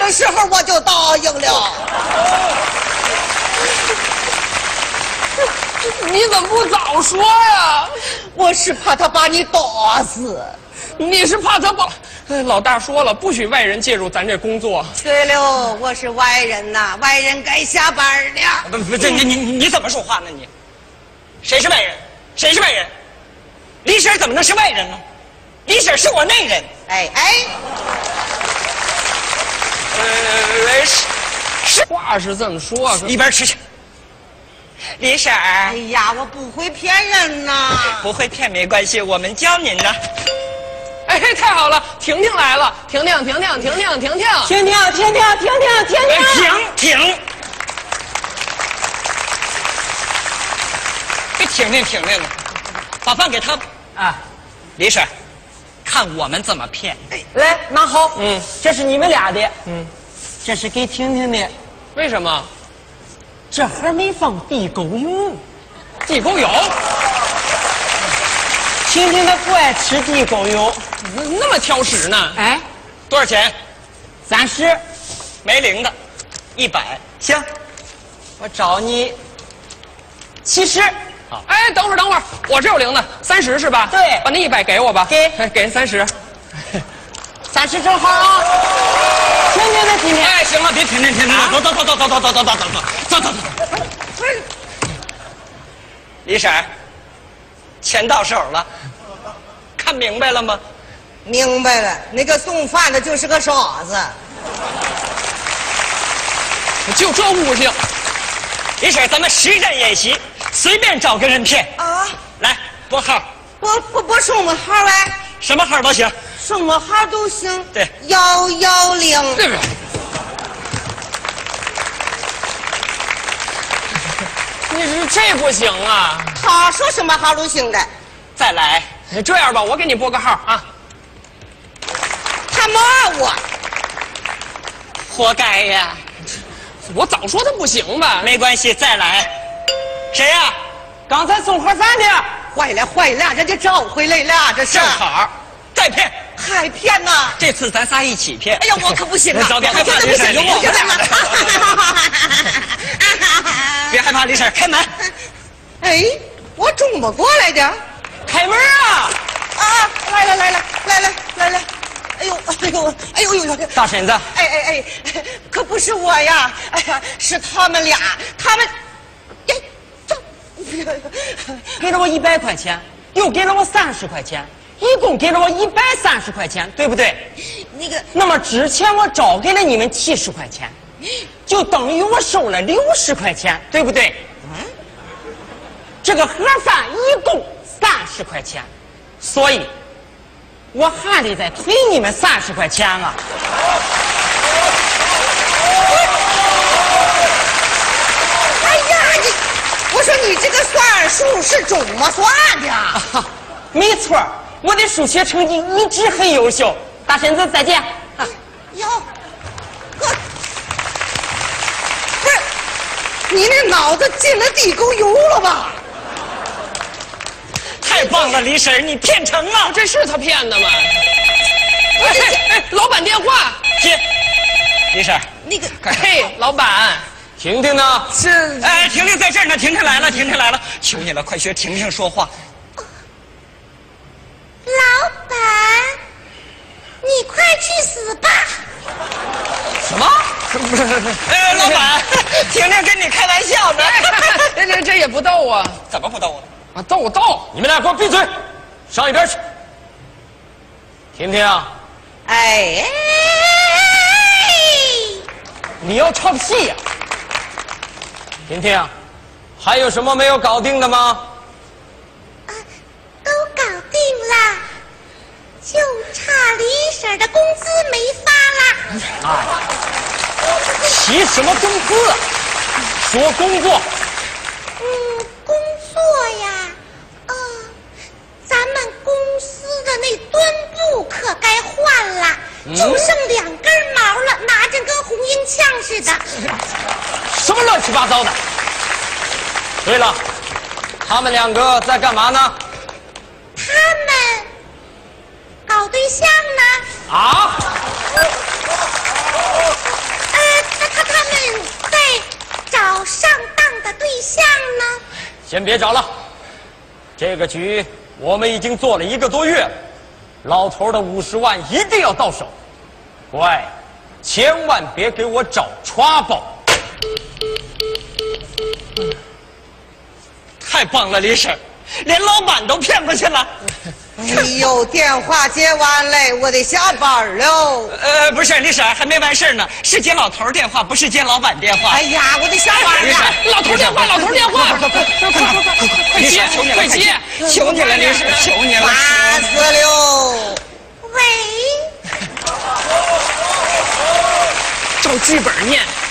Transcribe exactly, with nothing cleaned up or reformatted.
个时候我就答应了。 你怎么不早说呀？ 我是怕他把你打死。 你是怕他把……老大说了，不许外人介入咱这工作。 对了，我是外人呐，外人该下班了。 不不，这你你你怎么说话呢你？谁是外人？谁是外人？李婶怎么能是外人呢？李婶是我内人。 哎哎， 呃，是是， 话是这么说， 一边吃去。李婶哎儿， 呀，我不会骗人呐。 不会骗没关系，我们教您呢。 哎，太好了，婷婷来了，婷婷，婷婷，婷婷，婷婷， 停停停停停停停哎停！ 停停！别停停停停的，把饭给他啊！李婶，看我们怎么骗。 来，拿好， 嗯， 这是你们俩的， 嗯， 这是给婷婷的， 为什么？ 这盒没放地沟油， 地沟油？ 婷婷她不爱吃地沟油， 那那么挑食呢？ 哎， 多少钱？ 三十， 没零的，一百。 行，我找你七十， 哎，等会儿等会儿，我这有零的，三十是吧？ 对把那一百给我吧。 给哎，给人三十。 三十正好啊。婷婷的今天， 哎，行了，别停停停停，走走走走走走走走走走走走走。李婶，钱到手了，看明白了吗？ 明白了，那个送饭的就是个傻子。 就这悟性。 李婶，咱们实战演习，随便找个人骗啊！ 来拨号， 不不不送我号哎， 什么号都行。 送我号都行。 对， 幺幺零。 对不对？你是这不行啊！ 他说什么号都行的。 再来， 这样吧，我给你拨个号啊。 他骂我， 活该呀！ 我早说他不行吧？ 没关系，再来。谁呀、 刚才送盒饭的， 坏了坏了，人家找回来了，这是正好，再骗。 还骗呐！ 这次咱仨一起骗。 哎呀，我可不行啊！ 早点害怕， 我真的不行， 李婶， 我就这别害怕，李婶，开门。 哎，我中不过来的。 开门啊！ 啊，来了来了来了来了！哎呦哎呦哎呦呦！ 大婶子， 哎哎哎，可不是我呀！哎呀，是他们俩，他们，哎，这， 给了我一百块钱，又给了我三十块钱，一共给了我一百三十块钱，对不对？ 那个， 那么之前我找给了你们七十块钱，就等于我收了六十块钱，对不对？嗯。这个盒饭一共三十块钱，所以我还得再退你们三十块钱啊！ 哎呀，你，我说你这个算数是怎么算的？ 啊，没错，我的数学成绩一直很优秀。大婶子，再见。啊， 哟，呵，不是，你那脑子进了地沟油了吧？ 太棒了，李婶，你骗成了。 这是他骗的吗？哎哎，老板电话。 接，李婶。 那个， 嘿，老板， 婷婷呢？ 这哎，婷婷在这儿呢，婷婷来了，婷婷来了，求你了，快学婷婷说话。 老板，你快去死吧！ 什么？哎，老板，婷婷跟你开玩笑呢。 这这这也不逗啊！ 怎么不逗啊？ 啊，逗逗！ 你们俩给我闭嘴，上一边去。婷婷， 哎， 你要唱戏呀、婷婷，还有什么没有搞定的吗？ 啊，都搞定了，就差李婶的工资没发啦。 哎，提什么工资？说工作。 嗯，工作呀，呃，咱们公司的那墩布可该换了， 嗯就剩两根毛了，拿着跟红缨枪似的。 什么乱七八糟的！对了，他们两个在干嘛呢？ 他们搞对象呢。 啊？ 先别找了，这个局我们已经做了一个多月了，老头的五十万一定要到手。乖，千万别给我找 trouble。 太棒了，李婶，连老板都骗过去了。 哎呦，电话接完嘞，我得下班喽。 呃，不是，李婶还没完事呢，是接老头电话，不是接老板电话。 哎呀，我得下班了。 老头电话，老头电话，快快快快快快快接，快接！ 求你了，李婶，求你了。 烦死了。 喂， 照剧本念。